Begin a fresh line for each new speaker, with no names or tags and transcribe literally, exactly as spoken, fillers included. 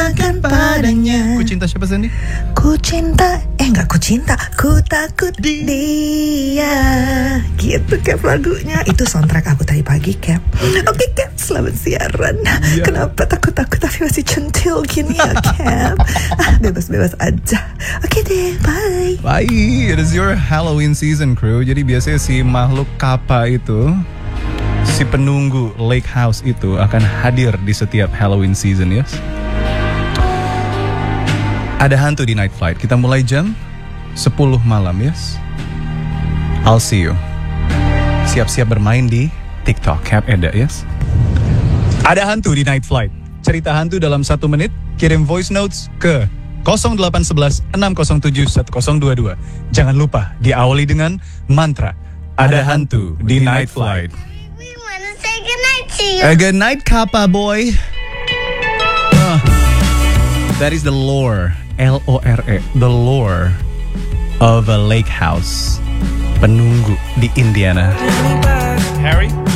cintakan padanya.
Ku cinta siapa Sandy?
Ku cinta, eh nggak ku cinta, ku takut dia. Gitu Cap lagunya. Itu soundtrack aku tadi pagi Cap. Oke Cap, selamat siaran.
Yeah.
Kenapa takut-takut tapi masih centil gini ya Cap? Ah, bebas-bebas aja. Oke deh, bye.
Bye, it is your Halloween season crew. Jadi biasanya si makhluk kappa itu, si penunggu lake house itu akan hadir di setiap Halloween season, yes? Ada hantu di Night Flight. Kita mulai jam sepuluh malam, yes? I'll see you. Siap-siap bermain di TikTok, Cap Eda, yes? Ada hantu di Night Flight. Cerita hantu dalam satu menit. Kirim voice notes ke nol delapan satu satu enam nol tujuh satu nol dua dua. Jangan lupa diawali dengan mantra. Ada hantu di Night Flight.
We wanna say goodnight to you.
Uh, good night, Kappa boy. Uh, that is the lore, L O R E, the lore of a lake house. Penunggu di Indiana.
Harry?